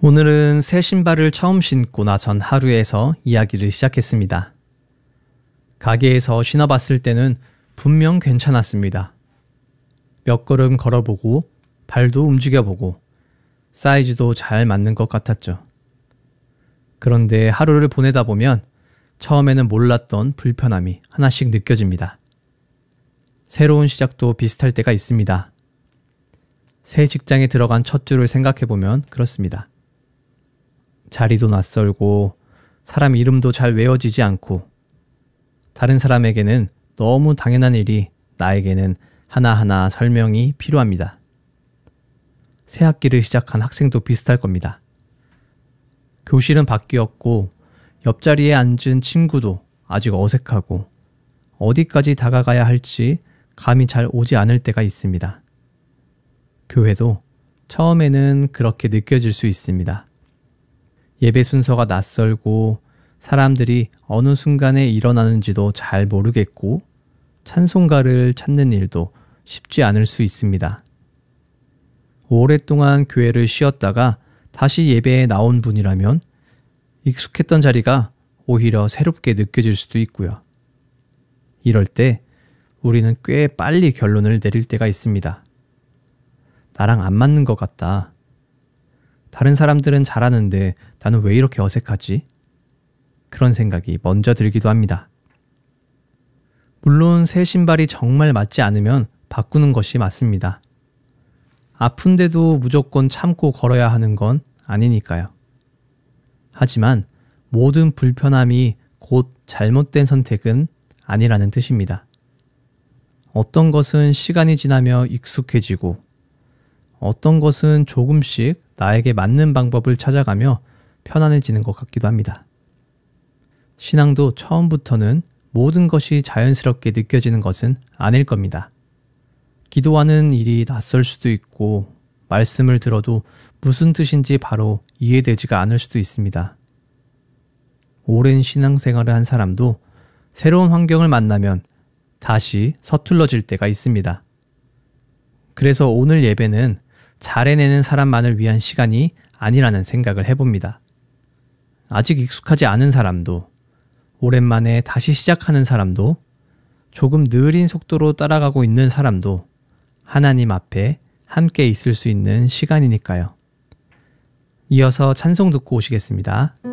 오늘은 새 신발을 처음 신고 나선 하루에서 이야기를 시작했습니다. 가게에서 신어봤을 때는 분명 괜찮았습니다. 몇 걸음 걸어보고 발도 움직여보고 사이즈도 잘 맞는 것 같았죠. 그런데 하루를 보내다 보면 처음에는 몰랐던 불편함이 하나씩 느껴집니다. 새로운 시작도 비슷할 때가 있습니다. 새 직장에 들어간 첫 주를 생각해보면 그렇습니다. 자리도 낯설고 사람 이름도 잘 외워지지 않고 다른 사람에게는 너무 당연한 일이 나에게는 하나하나 설명이 필요합니다. 새 학기를 시작한 학생도 비슷할 겁니다. 교실은 바뀌었고 옆자리에 앉은 친구도 아직 어색하고 어디까지 다가가야 할지 감이 잘 오지 않을 때가 있습니다. 교회도 처음에는 그렇게 느껴질 수 있습니다. 예배 순서가 낯설고 사람들이 어느 순간에 일어나는지도 잘 모르겠고 찬송가를 찾는 일도 쉽지 않을 수 있습니다. 오랫동안 교회를 쉬었다가 다시 예배에 나온 분이라면 익숙했던 자리가 오히려 새롭게 느껴질 수도 있고요. 이럴 때 우리는 꽤 빨리 결론을 내릴 때가 있습니다. 나랑 안 맞는 것 같다. 다른 사람들은 잘하는데 나는 왜 이렇게 어색하지? 그런 생각이 먼저 들기도 합니다. 물론 새 신발이 정말 맞지 않으면 바꾸는 것이 맞습니다. 아픈데도 무조건 참고 걸어야 하는 건 아니니까요. 하지만 모든 불편함이 곧 잘못된 선택은 아니라는 뜻입니다. 어떤 것은 시간이 지나며 익숙해지고 어떤 것은 조금씩 나에게 맞는 방법을 찾아가며 편안해지는 것 같기도 합니다. 신앙도 처음부터는 모든 것이 자연스럽게 느껴지는 것은 아닐 겁니다. 기도하는 일이 낯설 수도 있고 말씀을 들어도 무슨 뜻인지 바로 이해되지가 않을 수도 있습니다. 오랜 신앙생활을 한 사람도 새로운 환경을 만나면 다시 서툴러질 때가 있습니다. 그래서 오늘 예배는 잘 해내는 사람만을 위한 시간이 아니라는 생각을 해봅니다. 아직 익숙하지 않은 사람도, 오랜만에 다시 시작하는 사람도, 조금 느린 속도로 따라가고 있는 사람도 하나님 앞에 함께 있을 수 있는 시간이니까요. 이어서 찬송 듣고 오시겠습니다.